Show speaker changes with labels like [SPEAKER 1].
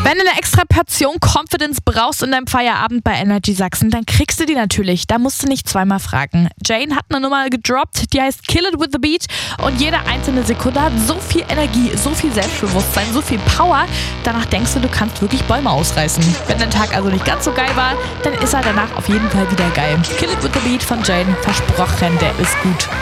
[SPEAKER 1] Wenn du eine extra Portion Confidence brauchst in deinem Feierabend bei Energy Sachsen, dann kriegst du die natürlich. Da musst du nicht zweimal fragen. Jane hat eine Nummer gedroppt, die heißt Kill It With The Beat. Und jede einzelne Sekunde hat so viel Energie, so viel Selbstbewusstsein, so viel Power. Danach denkst du, du kannst wirklich Bäume ausreißen. Wenn dein Tag also nicht ganz so geil war, dann ist er danach auf jeden Fall wieder geil. Kill It With The Beat von Jane, versprochen, der ist gut.